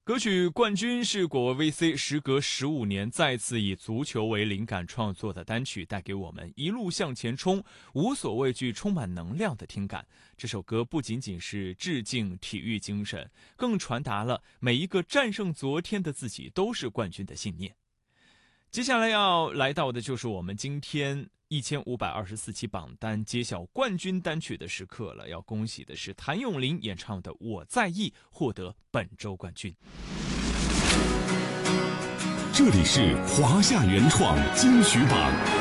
歌曲《冠军》是果味 VC 时隔15年再次以足球为灵感创作的单曲，带给我们一路向前冲、无所畏惧、充满能量的听感。这首歌不仅仅是致敬体育精神，更传达了每一个战胜昨天的自己都是冠军的信念。接下来要来到的就是我们今天1524期榜单揭晓冠军单曲的时刻了。要恭喜的是谭咏麟演唱的《我在意》获得本周冠军。 这里是华夏原创金曲榜。